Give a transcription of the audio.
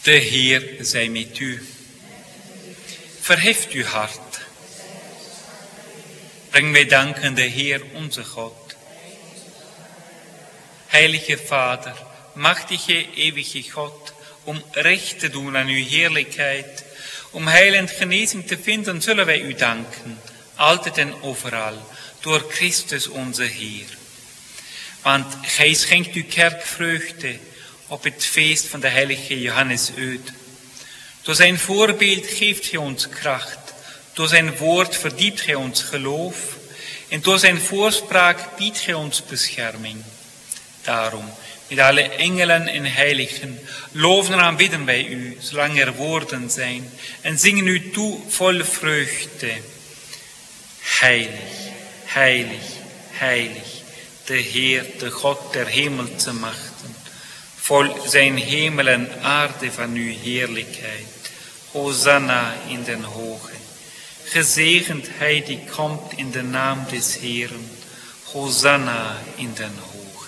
Der Heer sei mit u. Verheft uw hart. Breng wij danken de Heer onze God. Heilige Vater, machtige, ewige Gott, recht te doen aan uw heerlijkheid, heil en genezing te vinden, zullen wij u danken, altijd en overal, door Christus onze Heer. Want gij schenkt uw kerk vreugde op het feest van de heilige Johannes Eude. Door zijn voorbeeld geeft gij ons kracht, door zijn woord verdiept gij ons geloof en door zijn voorspraak biedt gij ons bescherming. Daarom, met alle engelen en heiligen, loven en aanbidden wij u, zolang er woorden zijn, en zingen u toe vol vreugde. Heilig, heilig, heilig, de Heer, de God der hemelse machten. Vol zijn hemel en aarde van uw heerlijkheid. Hosanna in den hoge. Gezegend hij die komt in de naam des Heeren. Hosanna in den hoge.